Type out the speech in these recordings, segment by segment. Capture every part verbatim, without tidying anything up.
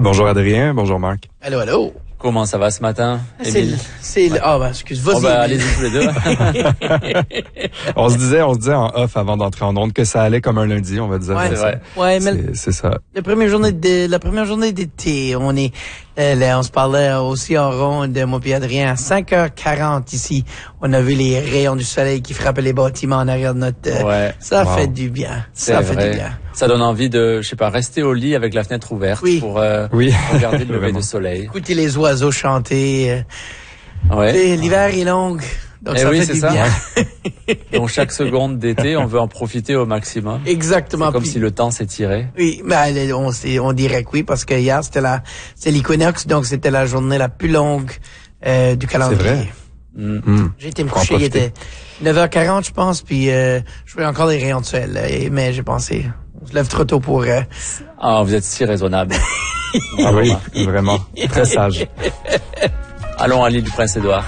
Bonjour Adrien, bonjour Marc. Allô, allô. Comment ça va ce matin, Émile? C'est le... Ah, ben, excuse, vas-y. Oh, ben, allez-y tous les deux. on se disait, on se disait en off avant d'entrer en onde que ça allait comme un lundi, on va dire. Ouais, c'est vrai. Ouais, mais c'est, c'est ça. La première journée de, la première journée d'été, on est, euh, là, on se parlait aussi en ronde, moi puis Adrien, à cinq heures quarante ici. On a vu les rayons du soleil qui frappaient les bâtiments en arrière de notre, euh, Ouais. ça Wow. fait du bien. C'est Ça fait vrai. du bien. Ça donne envie de, je sais pas, rester au lit avec la fenêtre ouverte Oui. pour euh, Oui. regarder le lever Vraiment. de soleil. Écouter les oiseaux chanter, euh, Ouais. et l'hiver est long, donc Eh ça oui, fait c'est du ça. bien. Donc chaque seconde d'été, on veut en profiter au maximum. Exactement. C'est comme Puis- si le temps s'étirait. Oui, ben, on, sait- on dirait que oui, parce que hier, c'était la, c'est l'équinoxe, donc c'était la journée la plus longue, euh, du calendrier. C'est vrai. Mm. Mm. J'ai été me Faut en coucher, il profiter. était neuf heures quarante, je pense, puis euh, je voyais encore des rayons de soleil, là, et- mais j'ai pensé, on se lève trop tôt pour... Euh, Ah, vous êtes si raisonnable. Ah oui, vraiment. Très sage. Allons à l'île du Prince-Édouard.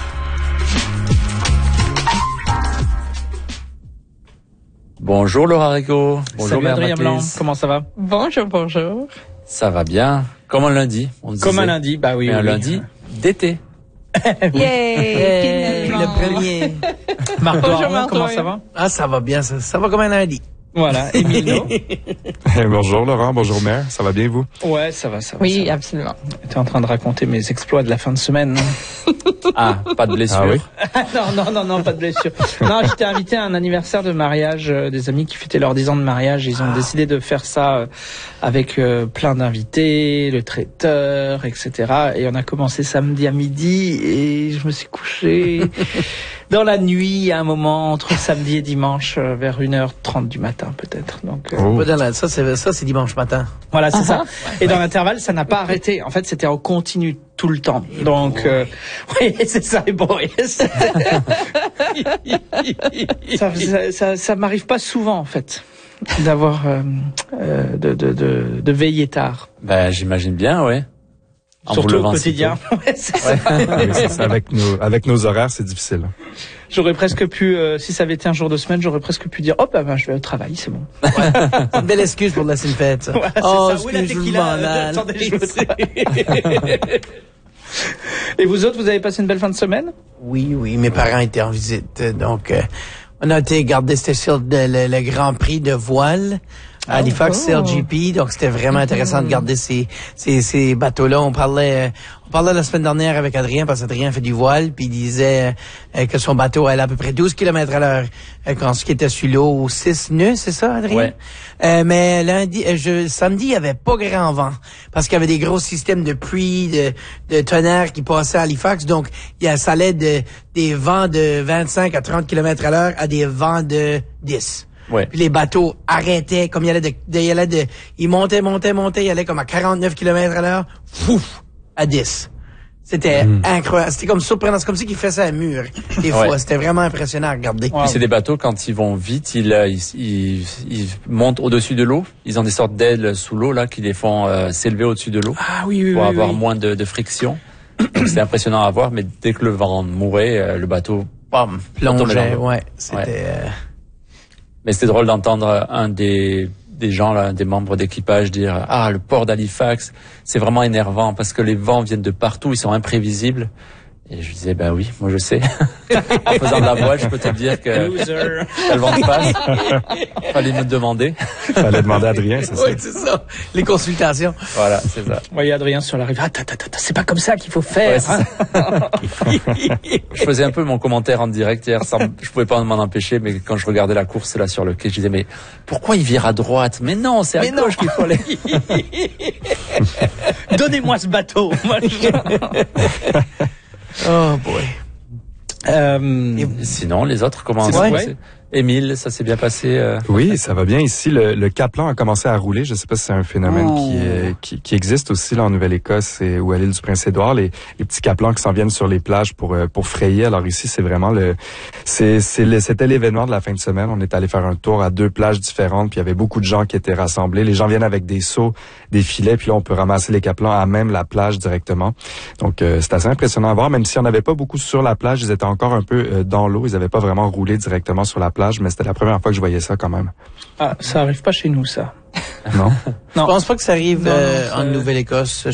Bonjour Laura Rico. Bonjour Salut Mère Adrien Mathis. Blanc, comment ça va? Bonjour, bonjour. Ça va bien. Comme un lundi. On se Comme disait. un lundi, bah oui. Mais un oui. lundi d'été. Yay! euh, finalement. le premier... Marc Bonjour, Doran, Marc comment Doran. ça va? Ah, ça va bien, ça, ça va comme un lundi. Voilà, Emilio. bonjour Laurent, bonjour Mère, ça va bien vous? Ouais, ça va, ça va. Oui, ça absolument. va. T'es en train de raconter mes exploits de la fin de semaine. Ah, pas de blessure. Ah oui? non, non, non, non, pas de blessure. Non, j'étais invité à un anniversaire de mariage, euh, des amis qui fêtaient leurs dix ans de mariage. Ils ont décidé de faire ça euh, avec euh, plein d'invités, le traiteur, et cetera. Et on a commencé samedi à midi et je me suis couché dans la nuit à un moment entre samedi et dimanche euh, vers une heure trente du matin peut-être. Donc euh, Oh. Pas dans la- Ça, c'est, ça, c'est dimanche matin. voilà, c'est ça. Et dans l'intervalle, ça n'a pas arrêté. En fait, c'était en continu tout le temps. Donc, euh, oui, c'est ça, les boys. ça, ça, ça, ça m'arrive pas souvent, en fait, d'avoir euh, euh, de, de, de, de veiller tard. Ben, j'imagine bien, ouais. En vous Surtout levant au si quotidien. tôt. Ouais, c'est ça. Oui, c'est ça. Avec nos, avec nos horaires, c'est difficile. J'aurais presque pu, euh, si ça avait été un jour de semaine, j'aurais presque pu dire, hop, bah, bah, je vais au travail, c'est bon. C'est une belle excuse pour laisser une fête, ça. Voilà, c'est oh, ça. Oui, la excuse, je tequila, m'en euh, aille. attendez, je vais au travail. Et vous autres, vous avez passé une belle fin de semaine? Oui, oui, mes parents étaient en visite, euh, donc euh, on a été garder, c'était sur le, le, le Grand Prix de voile à Halifax oh. C L G P, donc c'était vraiment intéressant de garder ces, ces, ces bateaux-là. On parlait, euh, on parlait la semaine dernière avec Adrien, parce qu'Adrien fait du voile, puis il disait euh, que son bateau allait à peu près douze kilomètres à l'heure euh, quand ce qui était sur l'eau, ou six nœuds, c'est ça, Adrien? Ouais. Euh, mais lundi, euh, je, samedi, il y avait pas grand vent parce qu'il y avait des gros systèmes de pluie, de, de tonnerre qui passaient à Halifax. Donc, il y a, ça allait de, des vents de vingt-cinq à trente kilomètres à l'heure à des vents de dix. Ouais. Puis les bateaux arrêtaient, comme il allait de, de, il allait de, il montait, montait, montait, il allait comme à quarante-neuf kilomètres à l'heure, fouf, à dix. C'était incroyable. C'était comme surprenant. C'est comme si qu'il fait ça à un mur. Des fois, Ouais. c'était vraiment impressionnant à regarder. Wow. Puis c'est des bateaux, quand ils vont vite, ils, euh, ils, ils, ils montent au-dessus de l'eau. Ils ont des sortes d'ailes sous l'eau, là, qui les font euh, s'élever au-dessus de l'eau Ah oui, oui, pour oui. avoir oui. moins de, de friction. Donc c'est impressionnant à voir, mais dès que le vent mourait, euh, le bateau, bam, tombait dans Plongeait, l'eau. ouais. C'était, euh, Mais c'était drôle d'entendre un des, des gens, là, des membres d'équipage dire « Ah, le port d'Halifax, c'est vraiment énervant parce que les vents viennent de partout, ils sont imprévisibles. » Et je disais « Ben oui, moi je sais. » En faisant de la voile, je peux te dire que Loser. t'as le vent de face. Fallait me demander. Fallait demander à Adrien, c'est ça. oui, c'est ça. Les consultations. Voilà, c'est ça. Voyez Adrien sur la rive. Ah, ta, ta, ta, ta, c'est pas comme ça qu'il faut faire. Ouais, c'est hein. Je faisais un peu mon commentaire en direct hier, sans, je pouvais pas m'en empêcher, mais quand je regardais la course là sur le quai, je disais mais pourquoi il vire à droite? Mais non, c'est à Mais non. gauche qu'il faut aller. Donnez-moi ce bateau. Moi, je- Oh boy. Euh, Sinon, les autres, comment C'est ça vrai? s'est passé? Émile, ça s'est bien passé. Euh... Oui, ça va bien ici. Le, le Kaplan a commencé à rouler. Je ne sais pas si c'est un phénomène Oh. qui, est, qui, qui existe aussi là en Nouvelle-Écosse et, ou à l'île du Prince-Édouard. Les, les petits Kaplans qui s'en viennent sur les plages pour euh, pour frayer. Alors ici, c'est vraiment le, c'est c'est le, c'était l'événement de la fin de semaine. On est allé faire un tour à deux plages différentes. Puis il y avait beaucoup de gens qui étaient rassemblés. Les gens viennent avec des seaux, des filets. Puis là, on peut ramasser les Kaplans à même la plage directement. Donc euh, c'est assez impressionnant à voir. Même s'il n'y en avait pas beaucoup sur la plage, ils étaient encore un peu euh, dans l'eau. Ils n'avaient pas vraiment roulé directement sur la plage, mais c'était la première fois que je voyais ça quand même. ah, ça arrive pas chez nous, ça. Non? Je pense pas que ça arrive Non, euh, non, en c'est- Nouvelle-Écosse.